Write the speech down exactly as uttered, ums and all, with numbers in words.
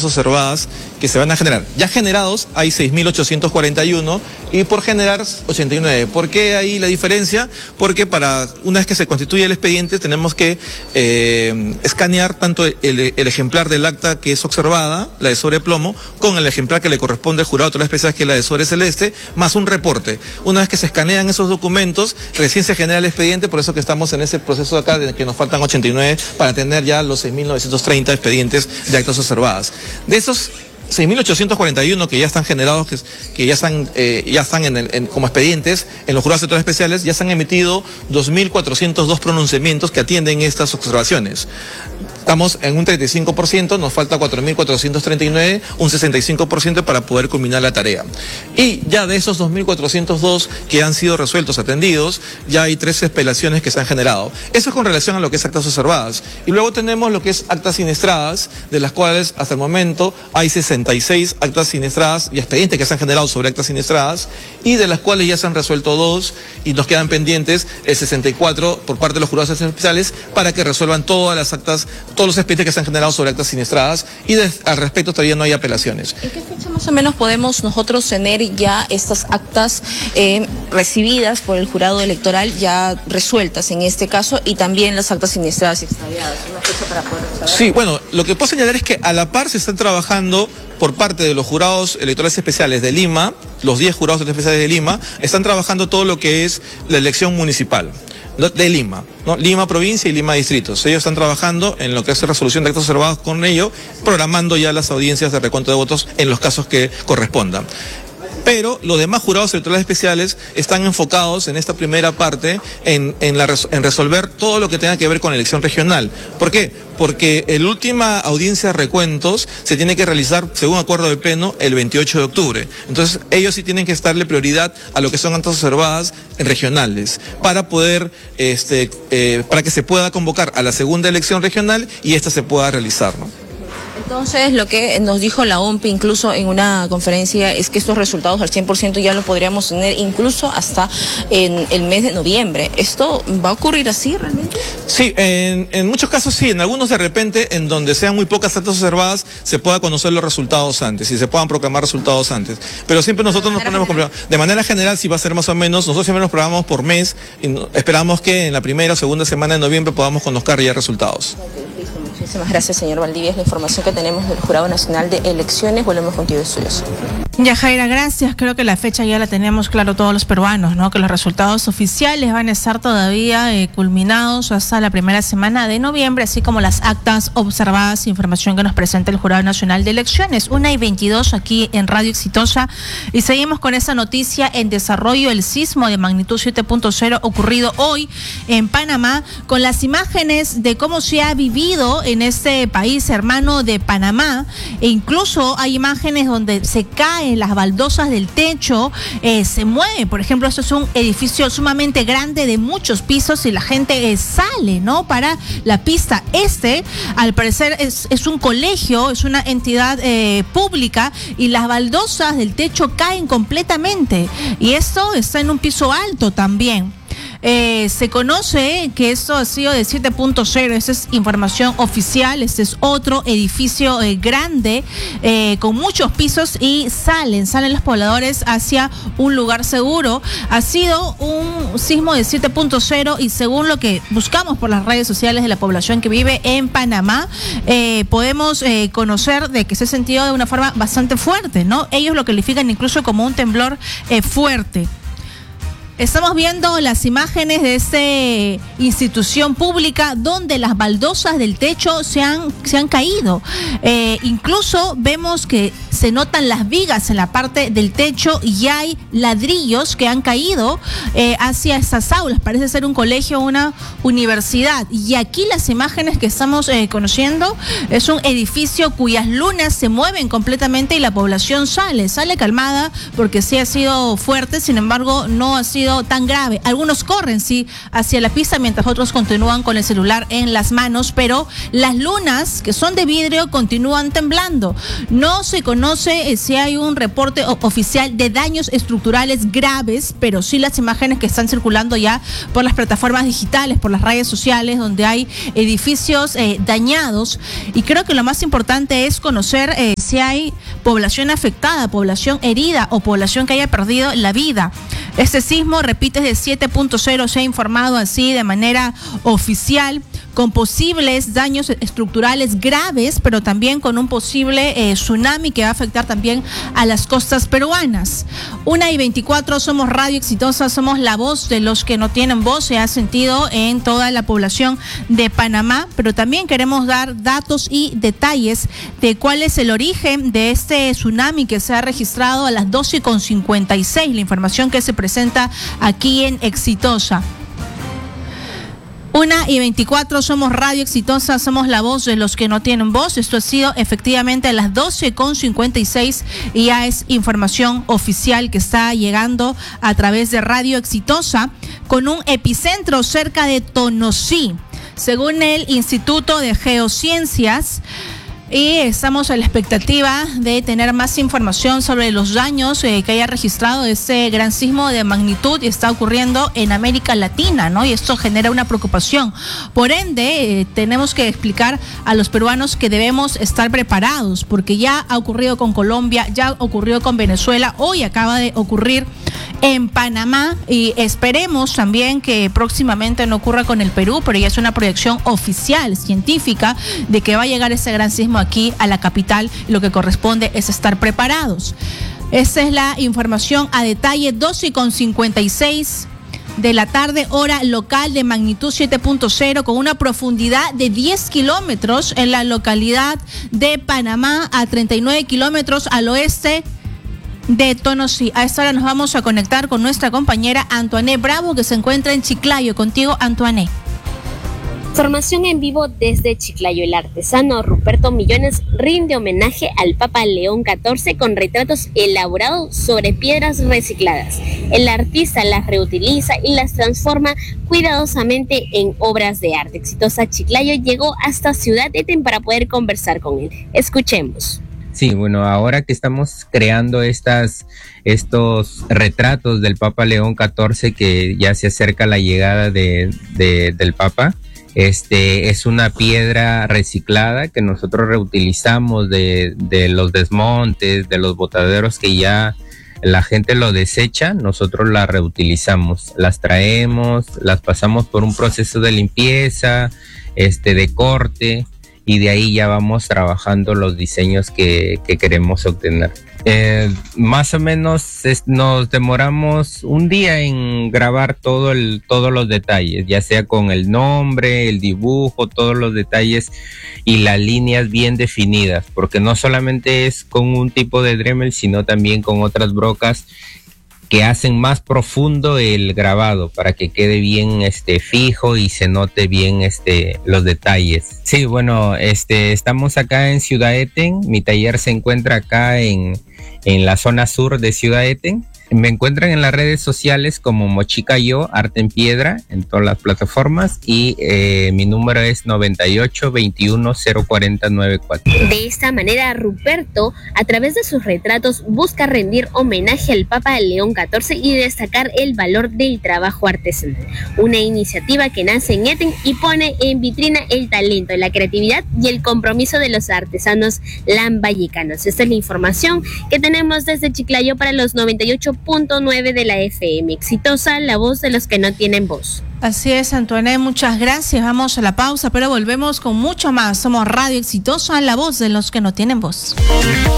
observadas que se van a generar. Ya generados hay seis mil ochocientos cuarenta y uno y por generar ochenta y nueve. ¿Por qué ahí la diferencia? Porque para una vez que se constituye el expediente tenemos que eh, escanear tanto el, el ejemplar del acta que es observada, la de sobre plomo, con el ejemplar que le corresponde al jurado de autoridades especiales, que es la de sobre celeste, más un reporte. Una vez que se escanean esos documentos, recién se genera el expediente, por eso que estamos en ese proceso de acá, de que nos faltan ochenta y nueve para tener ya los seis mil novecientos treinta expedientes de actas observadas. De esos seis mil ochocientos cuarenta y uno que ya están generados, que, que ya están, eh, ya están en el, en, como expedientes en los jurados de autoridades especiales, ya se han emitido dos mil cuatrocientos dos pronunciamientos que atienden estas observaciones. Estamos en un treinta y cinco por ciento, nos falta cuatro mil cuatrocientos treinta y nueve, un sesenta y cinco por ciento para poder culminar la tarea. Y ya de esos dos mil cuatrocientos dos que han sido resueltos, atendidos, ya hay trece apelaciones que se han generado. Eso es con relación a lo que es actas observadas. Y luego tenemos lo que es actas siniestradas, de las cuales hasta el momento hay sesenta y seis actas siniestradas y expedientes que se han generado sobre actas siniestradas, y de las cuales ya se han resuelto dos y nos quedan pendientes el sesenta y cuatro por parte de los jurados especiales para que resuelvan todas las actas, todos los expedientes que se han generado sobre actas siniestradas, y de, al respecto todavía no hay apelaciones. ¿En qué fecha más o menos podemos nosotros tener ya estas actas eh, recibidas por el jurado electoral ya resueltas en este caso, y también las actas siniestradas y extraviadas? ¿Una fecha para poder saber? Sí, bueno, lo que puedo señalar es que a la par se están trabajando por parte de los jurados electorales especiales de Lima, los diez jurados electorales especiales de Lima, están trabajando todo lo que es la elección municipal de Lima, ¿no? Lima provincia y Lima distritos. Ellos están trabajando en lo que es resolución de actos observados con ello, programando ya las audiencias de recuento de votos en los casos que correspondan. Pero los demás jurados electorales especiales están enfocados en esta primera parte en, en, la, en resolver todo lo que tenga que ver con la elección regional. ¿Por qué? Porque la última audiencia de recuentos se tiene que realizar, según acuerdo del Pleno, el veintiocho de octubre. Entonces, ellos sí tienen que darle prioridad a lo que son actas observadas en regionales, para poder, este, eh, para que se pueda convocar a la segunda elección regional y esta se pueda realizar, ¿no? Entonces, lo que nos dijo la O M P I incluso en una conferencia es que estos resultados al cien por ciento ya lo podríamos tener incluso hasta en el mes de noviembre. ¿Esto va a ocurrir así realmente? Sí, en, en muchos casos sí, en algunos de repente, en donde sean muy pocas actas observadas, se pueda conocer los resultados antes y se puedan proclamar resultados antes. Pero siempre nosotros nos ponemos general. De manera general, si va a ser más o menos, nosotros siempre nos programamos por mes y no, esperamos que en la primera o segunda semana de noviembre podamos conocer ya resultados. Muchísimas gracias, señor Valdivia. Es la información que tenemos del Jurado Nacional de Elecciones. Volvemos contigo, Estudios. Yajaira, gracias. Creo que la fecha ya la tenemos claro todos los peruanos, ¿no? Que los resultados oficiales van a estar todavía eh, culminados hasta la primera semana de noviembre, así como las actas observadas, información que nos presenta el Jurado Nacional de Elecciones. Una y veintidós aquí en Radio Exitosa. Y seguimos con esa noticia en desarrollo: el sismo de magnitud siete punto cero ocurrido hoy en Panamá, con las imágenes de cómo se ha vivido en este país hermano de Panamá. E incluso hay imágenes donde se caen las baldosas del techo, eh, se mueve. Por ejemplo, esto es un edificio sumamente grande de muchos pisos y la gente eh, sale, ¿no?, para la pista. Este, al parecer, es, es un colegio, es una entidad eh, pública, y las baldosas del techo caen completamente. Y esto está en un piso alto también. Eh, se conoce que esto ha sido de siete punto cero, esa es información oficial. Este es otro edificio eh, grande eh, con muchos pisos, y salen, salen los pobladores hacia un lugar seguro. Ha sido un sismo de siete punto cero y según lo que buscamos por las redes sociales de la población que vive en Panamá, eh, podemos eh, conocer de que se ha sentido de una forma bastante fuerte, ¿no? Ellos lo califican incluso como un temblor eh, fuerte. Estamos viendo las imágenes de esta institución pública donde las baldosas del techo se han, se han caído. Eh, incluso vemos que se notan las vigas en la parte del techo y hay ladrillos que han caído eh, hacia estas aulas. Parece ser un colegio o una universidad. Y aquí las imágenes que estamos eh, conociendo es un edificio cuyas lunas se mueven completamente y la población sale, sale calmada porque sí ha sido fuerte, sin embargo no ha sido tan grave. Algunos corren, sí, hacia la pista, mientras otros continúan con el celular en las manos, pero las lunas, que son de vidrio, continúan temblando. No se conoce eh, si hay un reporte oficial de daños estructurales graves, pero sí las imágenes que están circulando ya por las plataformas digitales, por las redes sociales, donde hay edificios eh, dañados. Y creo que lo más importante es conocer eh, si hay población afectada, población herida o población que haya perdido la vida. Este sismo, repite, es de siete punto cero, se ha informado así de manera oficial, con posibles daños estructurales graves, pero también con un posible eh, tsunami que va a afectar también a las costas peruanas. Una y veinticuatro, somos Radio Exitosa, somos la voz de los que no tienen voz, se ha sentido en toda la población de Panamá, pero también queremos dar datos y detalles de cuál es el origen de este tsunami que se ha registrado a las doce con cincuenta y seis, la información que se presenta aquí en Exitosa. Una y veinticuatro, somos Radio Exitosa, somos la voz de los que no tienen voz. Esto ha sido efectivamente a las doce con cincuenta y seis y ya es información oficial que está llegando a través de Radio Exitosa, con un epicentro cerca de Tonosí, según el Instituto de Geociencias. Y estamos a la expectativa de tener más información sobre los daños eh, que haya registrado este gran sismo de magnitud y está ocurriendo en América Latina, ¿no? Y esto genera una preocupación. Por ende, eh, tenemos que explicar a los peruanos que debemos estar preparados, porque ya ha ocurrido con Colombia, ya ocurrió con Venezuela, hoy acaba de ocurrir en Panamá y esperemos también que próximamente no ocurra con el Perú, pero ya es una proyección oficial, científica, de que va a llegar ese gran sismo aquí a la capital. Lo que corresponde es estar preparados. Esa es la información a detalle, doce con cincuenta y seis de la tarde, hora local, de magnitud siete punto cero, con una profundidad de diez kilómetros en la localidad de Panamá, a treinta y nueve kilómetros al oeste de Tonosí. A esta hora nos vamos a conectar con nuestra compañera Antoine Bravo, que se encuentra en Chiclayo. Contigo, Antoine. Información en vivo desde Chiclayo. El artesano Ruperto Millones rinde homenaje al Papa León catorce con retratos elaborados sobre piedras recicladas. El artista las reutiliza y las transforma cuidadosamente en obras de arte. Exitosa Chiclayo llegó hasta Ciudad Eten para poder conversar con él. Escuchemos. Sí, bueno, ahora que estamos creando estas, estos retratos del Papa León catorce, que ya se acerca la llegada de, de, del Papa, este es una piedra reciclada que nosotros reutilizamos de, de los desmontes, de los botaderos que ya la gente lo desecha, nosotros la reutilizamos, las traemos, las pasamos por un proceso de limpieza, este, de corte, y de ahí ya vamos trabajando los diseños que, que queremos obtener. Eh, más o menos es, nos demoramos un día en grabar todo el, todos los detalles, ya sea con el nombre, el dibujo, todos los detalles y las líneas bien definidas, porque no solamente es con un tipo de Dremel, sino también con otras brocas que hacen más profundo el grabado para que quede bien este fijo y se note bien este los detalles. Sí, bueno, este estamos acá en Ciudad Eten. Mi taller se encuentra acá en, en la zona sur de Ciudad Eten. Me encuentran en las redes sociales como Mochica Yo, Arte en Piedra, en todas las plataformas, y eh, mi número es noventa y ocho veintiuno cero cuarenta noventa y cuatro. De esta manera, Ruperto, a través de sus retratos, busca rendir homenaje al Papa León catorce y destacar el valor del trabajo artesanal. Una iniciativa que nace en Eten y pone en vitrina el talento, la creatividad y el compromiso de los artesanos lambayecanos. Esta es la información que tenemos desde Chiclayo para los noventa y ocho punto nueve de la F M. Exitosa, la voz de los que no tienen voz. Así es, Antoine, muchas gracias. Vamos a la pausa, pero volvemos con mucho más. Somos Radio Exitosa, la voz de los que no tienen voz.